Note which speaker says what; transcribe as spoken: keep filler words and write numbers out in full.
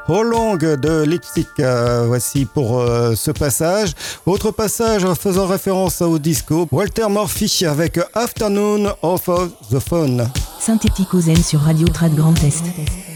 Speaker 1: How Long de Lipstick. Euh, voici pour euh, ce passage. Autre passage faisant référence au disco, Walter Murphy avec Afternoon of the Phone.
Speaker 2: Synthétique Zen sur Radio Trad Grand Est.